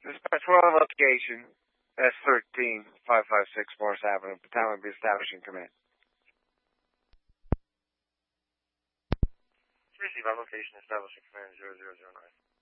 Dispatch 12 location, S13, 556 Morris Avenue. Battalion be establishing command. Receive on location, establishing command 0009.